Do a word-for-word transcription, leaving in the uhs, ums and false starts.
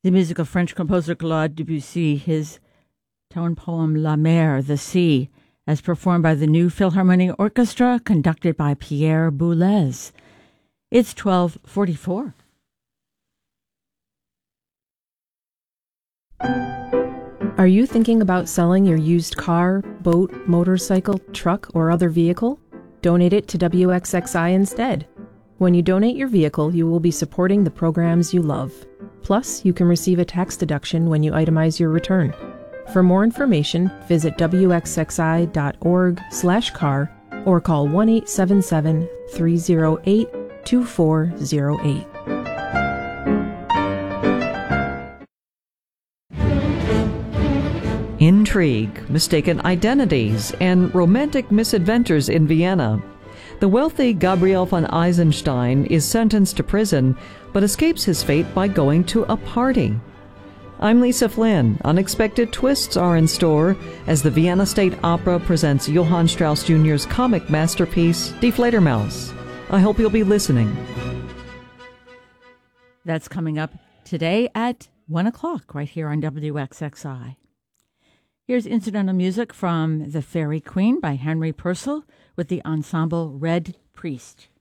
The music of French composer Claude Debussy, his tone poem La Mer, The Sea, as performed by the New Philharmonic Orchestra, conducted by Pierre Boulez. It's twelve forty-four. Are you thinking about selling your used car, boat, motorcycle, truck, or other vehicle? Donate it to W X X I instead. When you donate your vehicle, you will be supporting the programs you love. Plus, you can receive a tax deduction when you itemize your return. For more information, visit W X X I dot org slash car or call one eight seven seven, three zero eight, two four zero eight. Intrigue, mistaken identities, and romantic misadventures in Vienna. The wealthy Gabriel von Eisenstein is sentenced to prison, but escapes his fate by going to a party. I'm Lisa Flynn. Unexpected twists are in store as the Vienna State Opera presents Johann Strauss Junior's comic masterpiece, Die Fledermaus. I hope you'll be listening. That's coming up today at one o'clock right here on W X X I. Here's incidental music from The Fairy Queen by Henry Purcell with the ensemble Red Priest.